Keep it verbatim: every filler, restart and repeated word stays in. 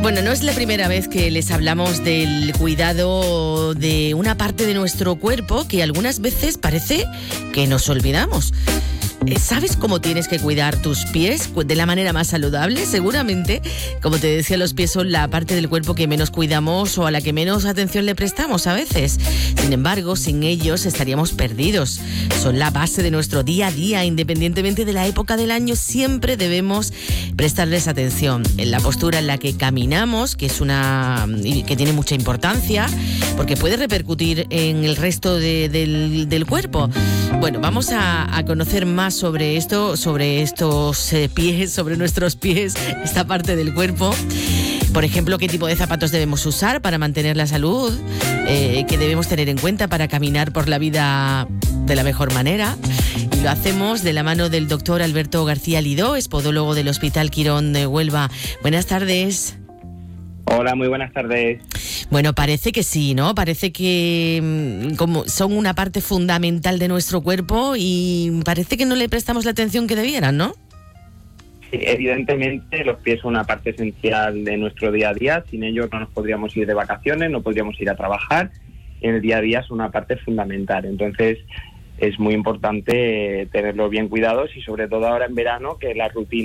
Bueno, no es la primera vez que les hablamos del cuidado de una parte de nuestro cuerpo que algunas veces parece que nos olvidamos. ¿Sabes cómo tienes que cuidar tus pies de la manera más saludable? Seguramente, como te decía, los pies son la parte del cuerpo que menos cuidamos o a la que menos atención le prestamos a veces. Sin embargo, sin ellos estaríamos perdidos. Son la base de nuestro día a día, independientemente de la época del año, siempre debemos prestarles atención. En la postura en la que caminamos, que es una que tiene mucha importancia, porque puede repercutir en el resto de, del, del cuerpo. Bueno, vamos a, a conocer más sobre esto, sobre estos eh, pies, sobre nuestros pies, esta parte del cuerpo. Por ejemplo, qué tipo de zapatos debemos usar para mantener la salud, eh, qué debemos tener en cuenta para caminar por la vida de la mejor manera. Y lo hacemos de la mano del doctor Alberto García Lidó, es podólogo del Hospital Quirón de Huelva. Buenas tardes. Hola, muy buenas tardes. Bueno, parece que sí, ¿no? Parece que como son una parte fundamental de nuestro cuerpo y parece que no le prestamos la atención que debieran, ¿no? Sí, evidentemente los pies son una parte esencial de nuestro día a día. Sin ellos no nos podríamos ir de vacaciones, no podríamos ir a trabajar. En el día a día es una parte fundamental. Entonces es muy importante tenerlos bien cuidados y sobre todo ahora en verano, que la rutina